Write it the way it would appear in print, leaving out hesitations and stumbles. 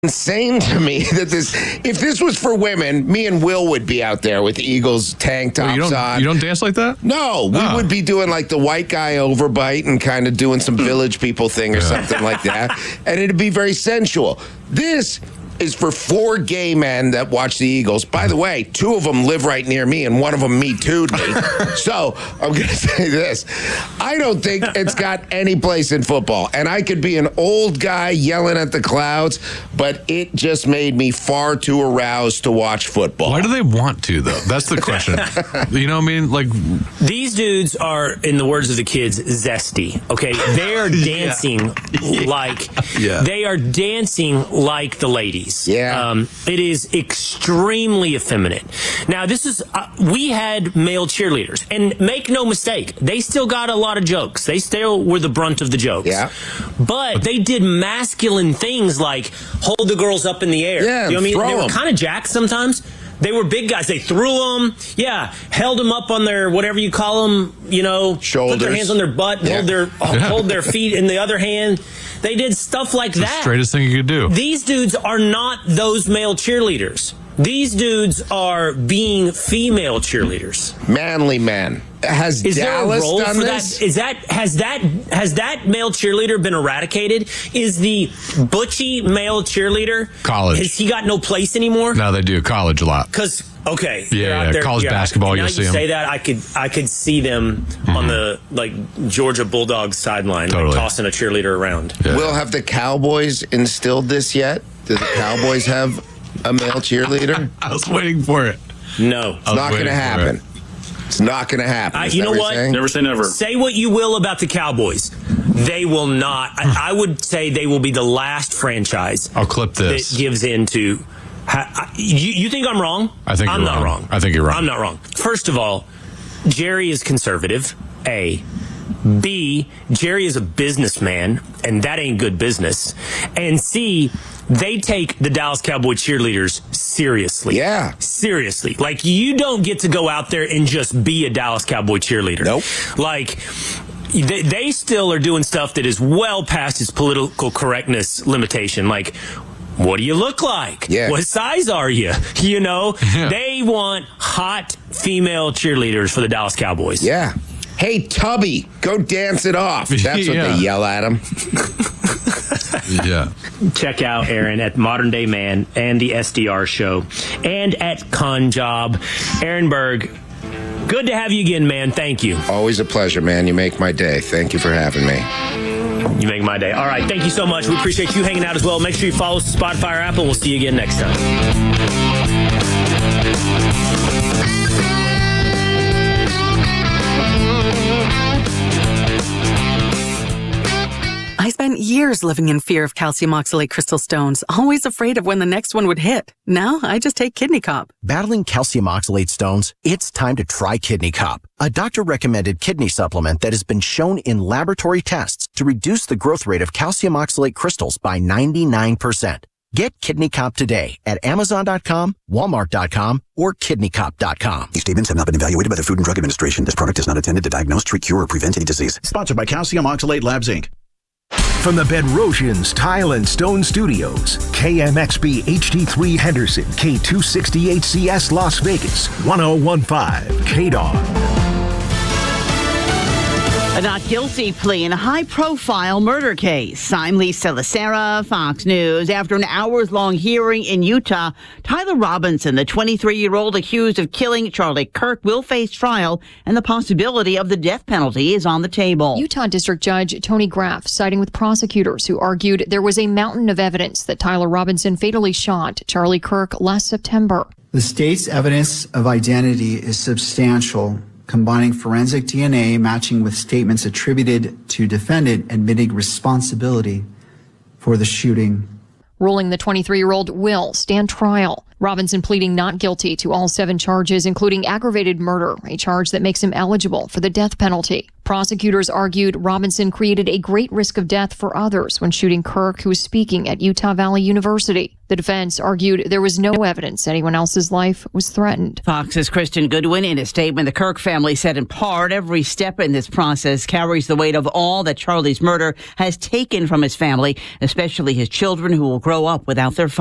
insane to me that if this was for women, me and Will would be out there with Eagles tank tops on. You don't dance like that? No, we would be doing like the white guy overbite and kind of doing some village people thing or something like that. And it'd be very sensual. This is for 4 gay men that watch the Eagles. By the way, 2 of them live right near me, and one of them Me Too'd me. So I'm going to say this. I don't think it's got any place in football. And I could be an old guy yelling at the clouds, but it just made me far too aroused to watch football. Why do they want to, though? That's the question. You know what I mean? Like, these dudes are, in the words of the kids, zesty. Okay, they are dancing they are dancing like the ladies. Yeah. It is extremely effeminate. Now, this is, we had male cheerleaders, and make no mistake, they still got a lot of jokes. They still were the brunt of the jokes. Yeah. But they did masculine things like hold the girls up in the air. Yeah, you know what I mean? They were them. kind of jacked sometimes. They were big guys. They threw them. Yeah. Held them up on their, whatever you call them, shoulders. Put their hands on their butt, hold their feet in the other hand. They did stuff like that. The straightest thing you could do. These dudes are not those male cheerleaders. These dudes are being female cheerleaders. Manly men. Has Is Dallas there a role done for this? that? Has that male cheerleader been eradicated? Is the butchy male cheerleader college? Has he got no place anymore? No, they do college a lot. Because Yeah, they're out there, college basketball. Now You'll see them. Say that I could see them on the Georgia Bulldogs sideline, Totally. tossing a cheerleader around. Yeah. Will, have the Cowboys instilled this yet? Do the Cowboys have a male cheerleader? I was waiting for it. No, It's not going to happen. It's not going to happen. you know what? Never say never. Say what you will about the Cowboys. They will not. I would say they will be the last franchise. I'll clip this. That gives into. You think I'm wrong? I think I'm you're not wrong. wrong. I think you're wrong. I'm not wrong. First of all, Jerry is conservative. A. B. Jerry is a businessman, and that ain't good business. And C. They take the Dallas Cowboy cheerleaders seriously. Yeah. Seriously. Like, you don't get to go out there and just be a Dallas Cowboy cheerleader. Nope. Like, they still are doing stuff that is well past its political correctness limitation. Like, what do you look like? Yeah. What size are you? They want hot female cheerleaders for the Dallas Cowboys. Yeah. Hey, Tubby, go dance it off. That's what they yell at him. Yeah. Check out Aaron at Modern Day Man and the SDR Show and at Con Job. Aaron Berg, good to have you again, man. Thank you. Always a pleasure, man. You make my day. Thank you for having me. You make my day. All right. Thank you so much. We appreciate you hanging out as well. Make sure you follow us on Spotify or Apple. We'll see you again next time. I spent years living in fear of calcium oxalate crystal stones, always afraid of when the next one would hit. Now I just take Kidney Cop. Battling calcium oxalate stones? It's time to try Kidney Cop, a doctor-recommended kidney supplement that has been shown in laboratory tests to reduce the growth rate of calcium oxalate crystals by 99%. Get Kidney Cop today at Amazon.com, Walmart.com, or KidneyCop.com. These statements have not been evaluated by the Food and Drug Administration. This product is not intended to diagnose, treat, cure, or prevent any disease. Sponsored by Calcium Oxalate Labs, Inc. From the Bedrosians Tile and Stone Studios, KMXB HD3 Henderson, K268CS Las Vegas, 1015 KDAW. A not guilty plea in a high-profile murder case. I'm Lisa Lacera, Fox News. After an hours-long hearing in Utah, Tyler Robinson, the 23-year-old accused of killing Charlie Kirk, will face trial, and the possibility of the death penalty is on the table. Utah District Judge Tony Graff siding with prosecutors who argued there was a mountain of evidence that Tyler Robinson fatally shot Charlie Kirk last September. The state's evidence of identity is substantial, combining forensic DNA matching with statements attributed to defendant admitting responsibility for the shooting. Ruling the 23-year-old will stand trial. Robinson pleading not guilty to all 7 charges, including aggravated murder, a charge that makes him eligible for the death penalty. Prosecutors argued Robinson created a great risk of death for others when shooting Kirk, who was speaking at Utah Valley University. The defense argued there was no evidence anyone else's life was threatened. Fox's Kristen Goodwin in a statement. The Kirk family said in part, every step in this process carries the weight of all that Charlie's murder has taken from his family, especially his children who will grow up without their father.